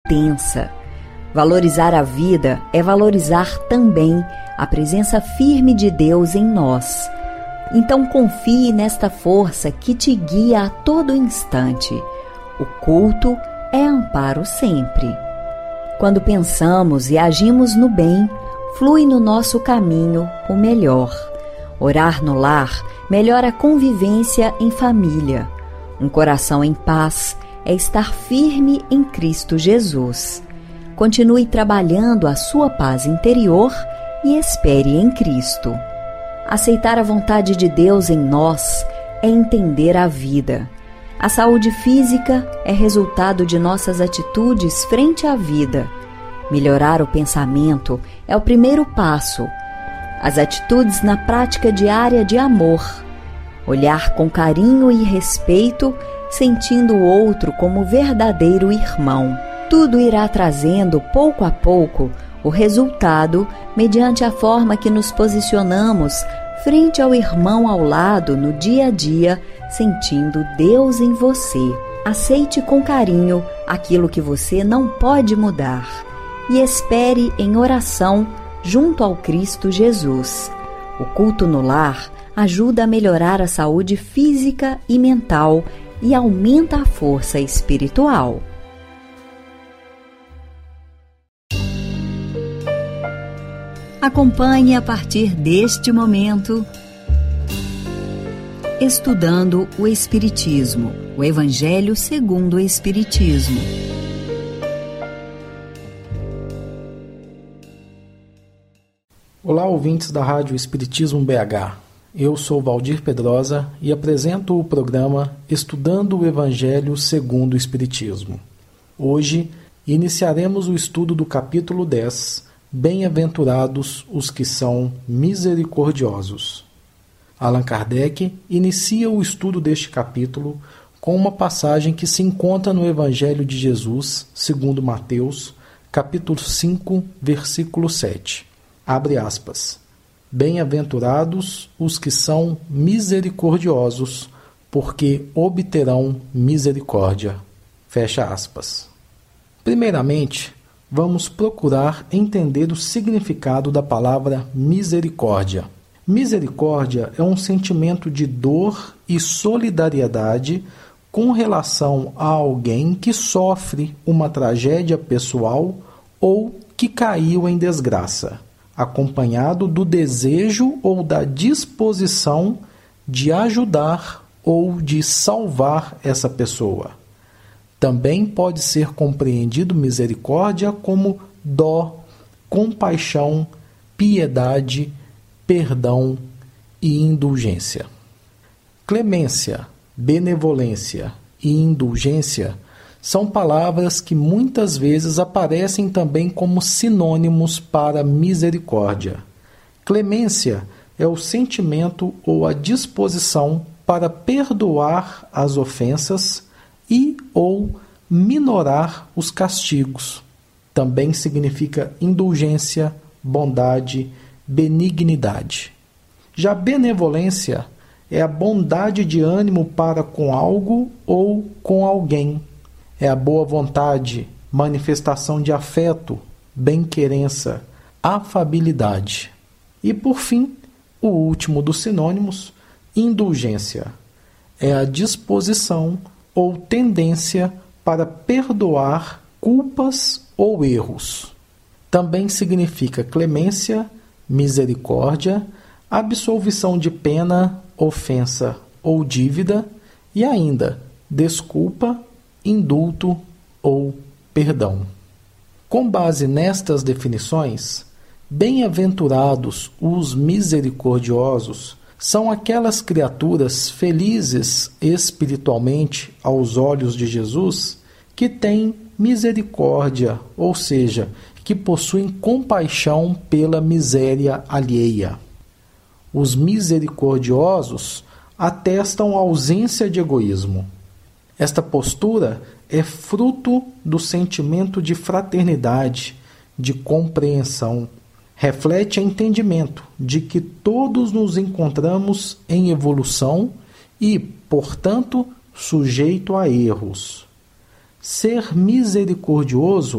intensa. Valorizar a vida é valorizar também a presença firme de Deus em nós. Então confie nesta força que te guia a todo instante. O culto é amparo sempre. Quando pensamos e agimos no bem, flui no nosso caminho o melhor. Orar no lar melhora a convivência em família. Um coração em paz é estar firme em Cristo Jesus. Continue trabalhando a sua paz interior e espere em Cristo. Aceitar a vontade de Deus em nós é entender a vida. A saúde física é resultado de nossas atitudes frente à vida. Melhorar o pensamento é o primeiro passo. As atitudes na prática diária de amor. Olhar com carinho e respeito, sentindo o outro como verdadeiro irmão. Tudo irá trazendo, pouco a pouco, o resultado mediante a forma que nos posicionamos frente ao irmão ao lado no dia a dia, sentindo Deus em você. Aceite com carinho aquilo que você não pode mudar e espere em oração junto ao Cristo Jesus. O culto no lar ajuda a melhorar a saúde física e mental e aumenta a força espiritual. Acompanhe a partir deste momento Estudando o Espiritismo, o Evangelho segundo o Espiritismo. Olá, ouvintes da Rádio Espiritismo BH. Eu sou Valdir Pedrosa e apresento o programa Estudando o Evangelho segundo o Espiritismo. Hoje iniciaremos o estudo do capítulo 10, Bem-aventurados os que são misericordiosos. Allan Kardec inicia o estudo deste capítulo com uma passagem que se encontra no Evangelho de Jesus, segundo Mateus, capítulo 5, versículo 7. Abre aspas. Bem-aventurados os que são misericordiosos, porque obterão misericórdia. Fecha aspas. Primeiramente, vamos procurar entender o significado da palavra misericórdia. Misericórdia é um sentimento de dor e solidariedade com relação a alguém que sofre uma tragédia pessoal ou que caiu em desgraça, acompanhado do desejo ou da disposição de ajudar ou de salvar essa pessoa. Também pode ser compreendido misericórdia como dó, compaixão, piedade, perdão e indulgência. Clemência, benevolência e indulgência são palavras que muitas vezes aparecem também como sinônimos para misericórdia. Clemência é o sentimento ou a disposição para perdoar as ofensas e ou minorar os castigos. Também significa indulgência, bondade, benignidade. Já benevolência é a bondade de ânimo para com algo ou com alguém. É a boa vontade, manifestação de afeto, bem-querença, afabilidade. E, por fim, o último dos sinônimos, indulgência. É a disposição ou tendência para perdoar culpas ou erros. Também significa clemência, misericórdia, absolvição de pena, ofensa ou dívida e ainda desculpa, indulto ou perdão. Com base nestas definições, bem-aventurados os misericordiosos são aquelas criaturas felizes espiritualmente aos olhos de Jesus que têm misericórdia, ou seja, que possuem compaixão pela miséria alheia. Os misericordiosos atestam a ausência de egoísmo. Esta postura é fruto do sentimento de fraternidade, de compreensão. Reflete entendimento de que todos nos encontramos em evolução e, portanto, sujeito a erros. Ser misericordioso